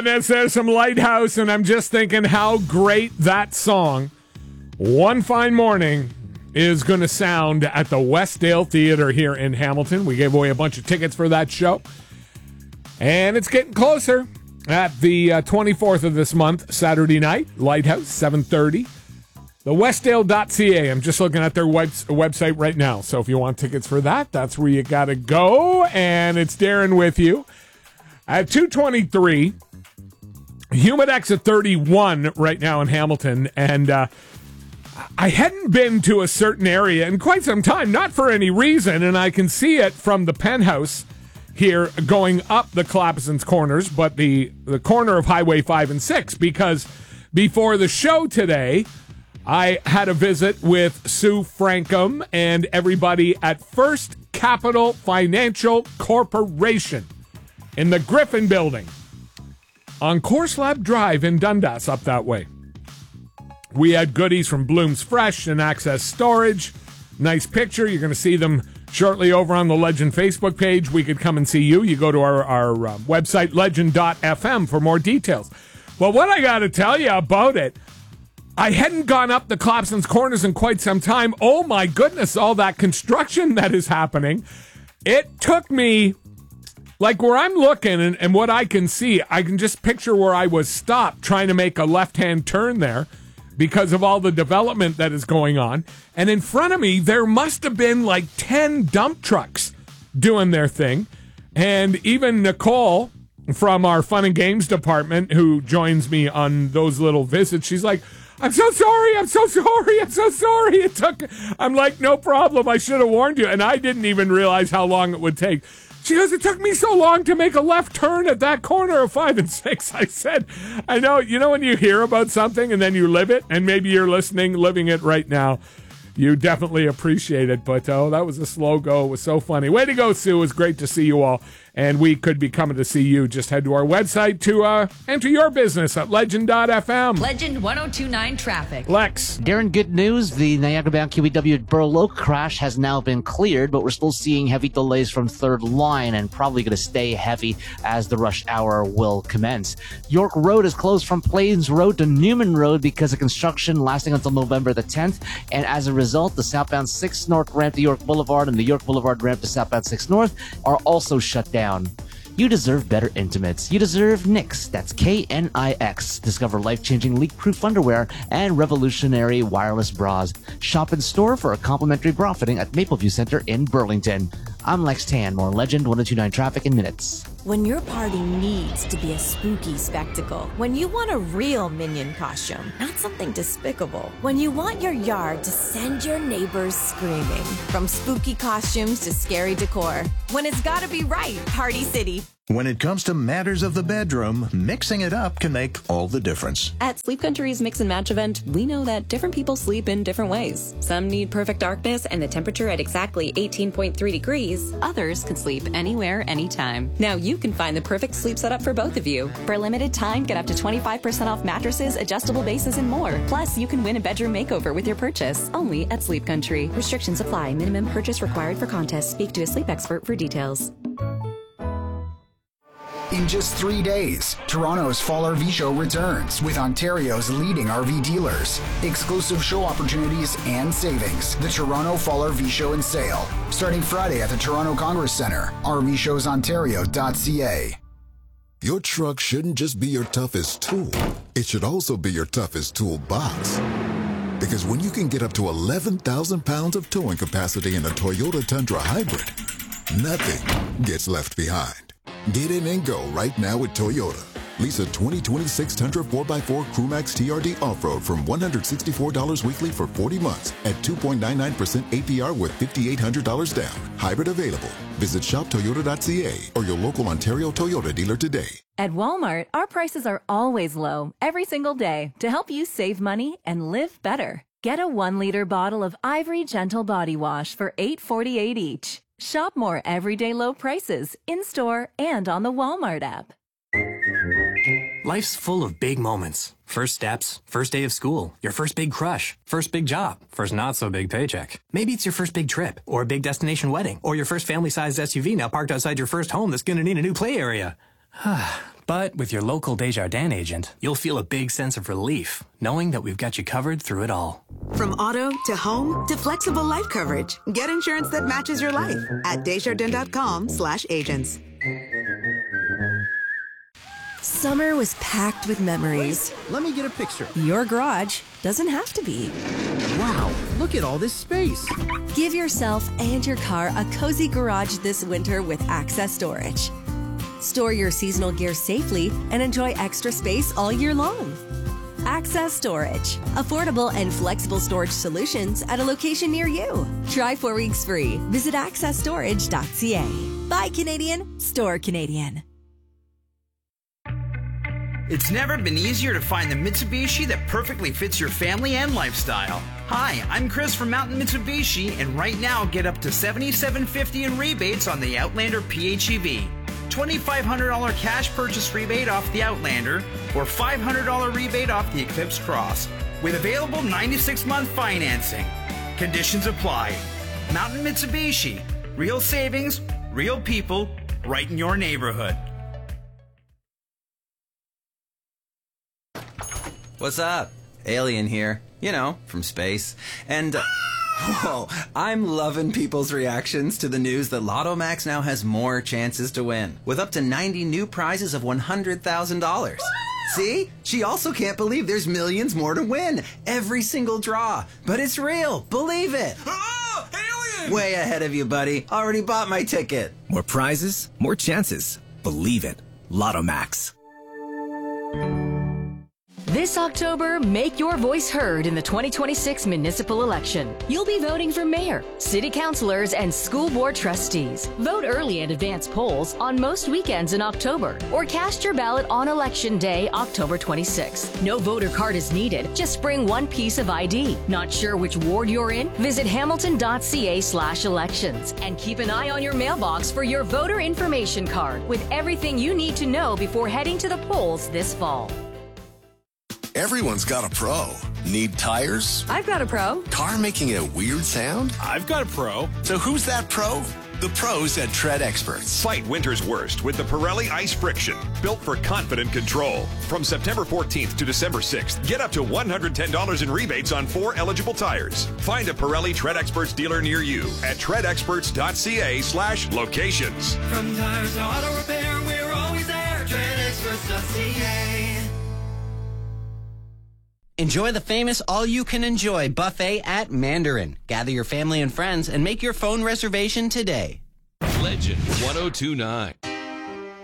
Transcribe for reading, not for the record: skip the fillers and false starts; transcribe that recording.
There's some Lighthouse, and I'm just thinking how great that song, One Fine Morning, is going to sound at the Westdale Theater here in Hamilton. We gave away a bunch of tickets for that show, and it's getting closer. At the 24th of this month, Saturday night, Lighthouse, 7:30. The Westdale.ca. I'm just looking at their website right now. So if you want tickets for that, that's where you got to go. And it's Darren with you. At 2:23, Humidex at 31 right now in Hamilton. And I hadn't been to a certain area in quite some time, not for any reason. And I can see it from the penthouse here going up the Clapson's Corners, but the corner of Highway 5 and 6, because before the show today, I had a visit with Sue Frankham and everybody at First Capital Financial Corporation in the Griffin Building on Corslab Drive in Dundas, up that way. We had goodies from Bloom's Fresh and Access Storage. Nice picture. You're going to see them shortly over on the Legend Facebook page. We could come and see you. You go to our website, legend.fm, for more details. But what I got to tell you about it, I hadn't gone up the Clapson's Corners in quite some time. Oh, my goodness, all that construction that is happening. It took me, like where I'm looking and what I can see, I can just picture where I was stopped trying to make a left-hand turn there because of all the development that is going on. And in front of me, there must have been like 10 dump trucks doing their thing. And even Nicole from our Fun and Games department, who joins me on those little visits, she's like, I'm so sorry. I'm like, no problem. I should have warned you. And I didn't even realize how long it would take. She goes, it took me so long to make a left turn at that corner of 5 and 6. I said, I know, when you hear about something and then you live it, and maybe you're living it right now, you definitely appreciate it. But, that was a slow go. It was so funny. Way to go, Sue. It was great to see you all. And we could be coming to see you. Just head to our website to enter your business at legend.fm. Legend 1029 traffic. Lex. Darren, good news. The Niagara-bound QEW at Burloak crash has now been cleared, but we're still seeing heavy delays from Third Line and probably going to stay heavy as the rush hour will commence. York Road is closed from Plains Road to Newman Road because of construction lasting until November the 10th. And as a result, the southbound 6 North ramp to York Boulevard and the York Boulevard ramp to southbound 6 North are also shut down. You deserve better intimates. You deserve Knix. That's K-N-I-X. Discover life-changing leak-proof underwear and revolutionary wireless bras. Shop in store for a complimentary bra fitting at Mapleview Center in Burlington. I'm Lex Tan. More Legend 1029 traffic in minutes. When your party needs to be a spooky spectacle, when you want a real Minion costume, not something despicable, when you want your yard to send your neighbors screaming, from spooky costumes to scary decor, when it's gotta be right, Party City. When it comes to matters of the bedroom, mixing it up can make all the difference. At Sleep Country's Mix and Match event, we know that different people sleep in different ways. Some need perfect darkness and the temperature at exactly 18.3 degrees. Others can sleep anywhere, anytime. Now you can find the perfect sleep setup for both of you. For a limited time, get up to 25% off mattresses, adjustable bases, and more. Plus, you can win a bedroom makeover with your purchase. Only at Sleep Country. Restrictions apply. Minimum purchase required for contest. Speak to a sleep expert for details. In just 3 days, Toronto's Fall RV Show returns with Ontario's leading RV dealers. Exclusive show opportunities and savings. The Toronto Fall RV Show in sale. Starting Friday at the Toronto Congress Centre. RVShowsOntario.ca. Your truck shouldn't just be your toughest tool. It should also be your toughest toolbox. Because when you can get up to 11,000 pounds of towing capacity in a Toyota Tundra Hybrid, nothing gets left behind. Get in and go right now with Toyota. Lease a 2026 Tundra 4x4 Crewmax TRD Off-Road from $164 weekly for 40 months at 2.99% APR with $5,800 down. Hybrid available. Visit shoptoyota.ca or your local Ontario Toyota dealer today. At Walmart, our prices are always low, every single day, to help you save money and live better. Get a 1-liter bottle of Ivory Gentle Body Wash for $8.48 each. Shop more everyday low prices in-store and on the Walmart app. Life's full of big moments. First steps, first day of school, your first big crush, first big job, first not so big paycheck. Maybe it's your first big trip, or a big destination wedding, or your first family-sized SUV now parked outside your first home that's gonna need a new play area. But with your local Desjardins agent, you'll feel a big sense of relief, knowing that we've got you covered through it all. From auto to home to flexible life coverage, get insurance that matches your life at Desjardins.com/agents. Summer was packed with memories. Let me get a picture. Your garage doesn't have to be. Wow, look at all this space. Give yourself and your car a cozy garage this winter with Access Storage. Store your seasonal gear safely and enjoy extra space all year long. Access Storage. Affordable and flexible storage solutions at a location near you. Try 4 weeks free. Visit accessstorage.ca. Buy Canadian, store Canadian. It's never been easier to find the Mitsubishi that perfectly fits your family and lifestyle. Hi, I'm Chris from Mountain Mitsubishi, and right now get up to $7,750 in rebates on the Outlander PHEV. $2,500 cash purchase rebate off the Outlander, or $500 rebate off the Eclipse Cross, with available 96-month financing. Conditions apply. Mountain Mitsubishi. Real savings, real people, right in your neighborhood. What's up? Alien here. You know, from space. And, whoa, I'm loving people's reactions to the news that Lotto Max now has more chances to win, with up to 90 new prizes of $100,000. See? She also can't believe there's millions more to win. Every single draw. But it's real. Believe it. Oh, alien! Way ahead of you, buddy. Already bought my ticket. More prizes, more chances. Believe it. Lotto Max. This October, make your voice heard in the 2026 municipal election. You'll be voting for mayor, city councilors, and school board trustees. Vote early in advance polls on most weekends in October, or cast your ballot on Election Day, October 26th. No voter card is needed. Just bring one piece of ID. Not sure which ward you're in? Visit hamilton.ca/elections and keep an eye on your mailbox for your voter information card with everything you need to know before heading to the polls this fall. Everyone's got a pro. Need tires? I've got a pro. Car making a weird sound? I've got a pro. So who's that pro? The pros at Tread Experts. Fight winter's worst with the Pirelli Ice Friction, built for confident control. From September 14th to December 6th, get up to $110 in rebates on 4 eligible tires. Find a Pirelli Tread Experts dealer near you at treadexperts.ca/locations. From tires to auto repair, we're always there. treadexperts.ca. Enjoy the famous all-you-can-enjoy buffet at Mandarin. Gather your family and friends and make your phone reservation today. Legend 1029.